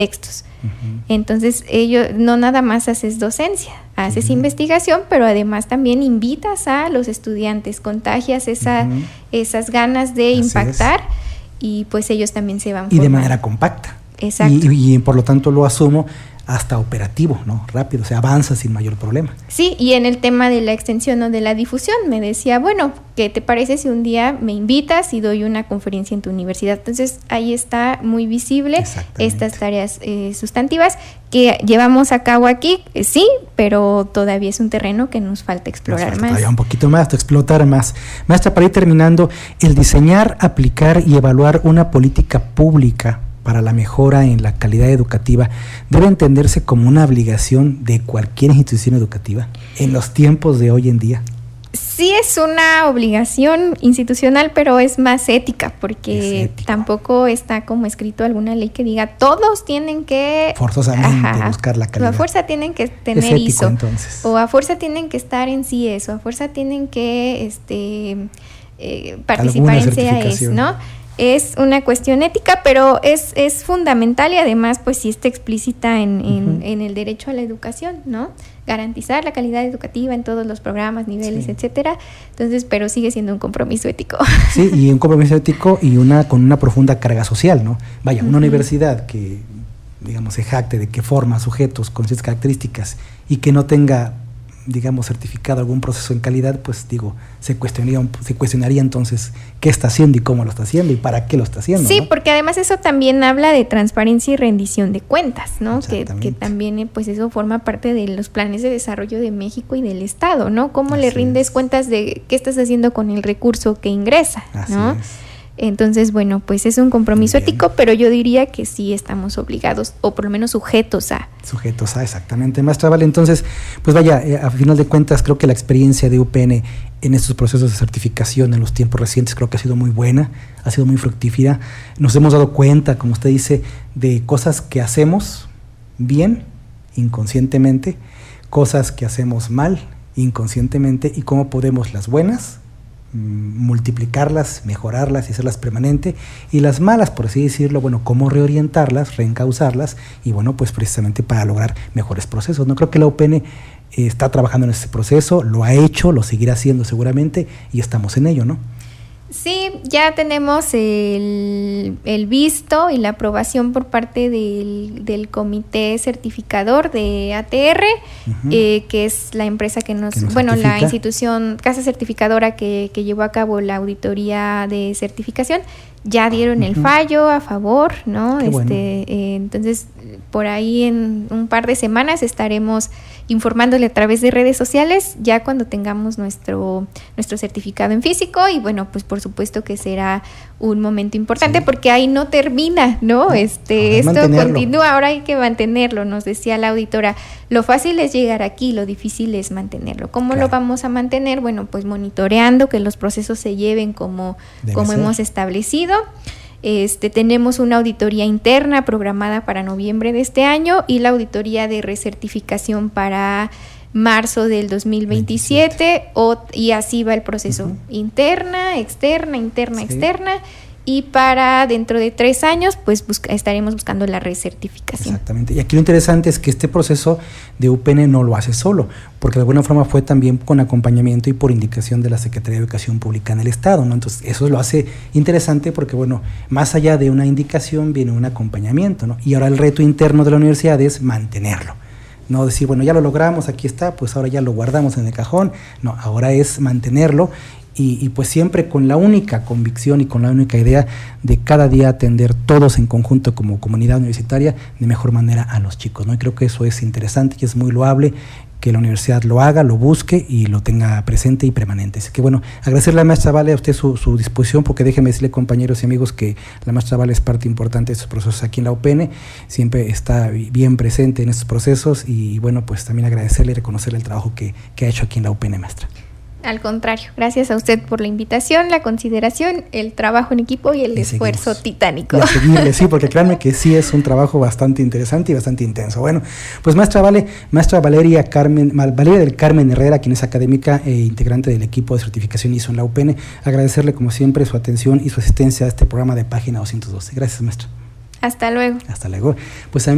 textos. Entonces, ellos no nada más haces docencia, haces investigación, pero además también invitas a los estudiantes, contagias esas ganas de impactar y pues ellos también se van formando. Y de manera compacta. Exacto. Y por lo tanto lo asumo hasta operativo, ¿no? Rápido, o sea, avanza sin mayor problema. Sí, y en el tema de la extensión o de la difusión, me decía, bueno, ¿qué te parece si un día me invitas y doy una conferencia en tu universidad? Entonces, ahí está muy visible estas tareas sustantivas que llevamos a cabo aquí, sí, pero todavía es un terreno que nos falta explorar más. Todavía un poquito más, explotar más. Maestra, para ir terminando, el diseñar, aplicar y evaluar una política pública para la mejora en la calidad educativa debe entenderse como una obligación de cualquier institución educativa en los tiempos de hoy en día. Sí, es una obligación institucional, pero es más ética, porque tampoco está como escrito alguna ley que diga todos tienen que forzosamente buscar la calidad. O a fuerza tienen que tener es ético, ISO, entonces. O a fuerza tienen que estar en CIES, o a fuerza tienen que participar en CAES, ¿no? Es una cuestión ética, pero es fundamental y además pues sí está explícita en el derecho a la educación, ¿no? Garantizar la calidad educativa en todos los programas, niveles, etcétera. Entonces, pero sigue siendo un compromiso ético. Sí, y un compromiso ético y con una profunda carga social, ¿no? Vaya, una universidad que, digamos, se jacte de que forma sujetos con ciertas características y que no tenga, digamos, certificado algún proceso en calidad, pues digo, se cuestionaría entonces qué está haciendo y cómo lo está haciendo y para qué lo está haciendo. Sí, ¿no? porque además eso también habla de transparencia y rendición de cuentas, ¿no? Que también pues eso forma parte de los planes de desarrollo de México y del Estado, ¿no? Cómo le rindes cuentas de qué estás haciendo con el recurso que ingresa, ¿no? Así es. Entonces, bueno, pues es un compromiso ético, pero yo diría que sí estamos obligados, o por lo menos sujetos a. Sujetos a, exactamente. Maestra Vale, entonces, pues vaya, a final de cuentas, creo que la experiencia de UPN en estos procesos de certificación en los tiempos recientes creo que ha sido muy buena, ha sido muy fructífera. Nos hemos dado cuenta, como usted dice, de cosas que hacemos bien, inconscientemente, cosas que hacemos mal, inconscientemente, y cómo podemos las buenas multiplicarlas, mejorarlas y hacerlas permanente, y las malas, por así decirlo, bueno, cómo reorientarlas, reencauzarlas, y bueno, pues precisamente para lograr mejores procesos. No creo que la UPN está trabajando en ese proceso, lo ha hecho, lo seguirá haciendo seguramente, y estamos en ello, ¿no? Sí, ya tenemos el visto y la aprobación por parte del comité certificador de ATR, que es la empresa que nos la institución, casa certificadora que llevó a cabo la auditoría de certificación. Ya dieron el fallo a favor, ¿no? Entonces, por ahí en un par de semanas estaremos informándole a través de redes sociales, ya cuando tengamos nuestro certificado en físico, y bueno, pues por supuesto que será un momento importante, porque ahí no termina, ¿no? Esto continúa, ahora hay que mantenerlo, nos decía la auditora. Lo fácil es llegar aquí, lo difícil es mantenerlo. ¿Cómo lo vamos a mantener? Bueno, pues monitoreando que los procesos se lleven como hemos establecido. Tenemos una auditoría interna programada para noviembre de este año y la auditoría de recertificación para marzo del 2027, y así va el proceso. Interna, externa, externa, y para dentro de 3 años pues estaremos buscando la recertificación. Exactamente, y aquí lo interesante es que este proceso de UPN no lo hace solo, porque de alguna forma fue también con acompañamiento y por indicación de la Secretaría de Educación Pública en el Estado, ¿no? Entonces eso lo hace interesante porque, bueno, más allá de una indicación viene un acompañamiento, ¿no? Y ahora el reto interno de la universidad es mantenerlo. No decir, bueno, ya lo logramos, aquí está, pues ahora ya lo guardamos en el cajón. No, ahora es mantenerlo y pues siempre con la única convicción y con la única idea de cada día atender todos en conjunto como comunidad universitaria de mejor manera a los chicos, ¿no? Y creo que eso es interesante y es muy loable que la universidad lo haga, lo busque y lo tenga presente y permanente. Así que bueno, agradecerle a la maestra Vale a usted su disposición, porque déjeme decirle, compañeros y amigos, que la maestra Vale es parte importante de estos procesos aquí en la UPN, siempre está bien presente en estos procesos y bueno, pues también agradecerle y reconocerle el trabajo que ha hecho aquí en la UPN, maestra. Al contrario, gracias a usted por la invitación, la consideración, el trabajo en equipo y el esfuerzo titánico. Y a seguirle, sí, porque créanme que sí es un trabajo bastante interesante y bastante intenso. Bueno, pues maestra Valeria del Carmen Herrera, quien es académica e integrante del equipo de certificación ISO en la UPN, agradecerle como siempre su atención y su asistencia a este programa de Página 212. Gracias, maestra. Hasta luego. Hasta luego. Pues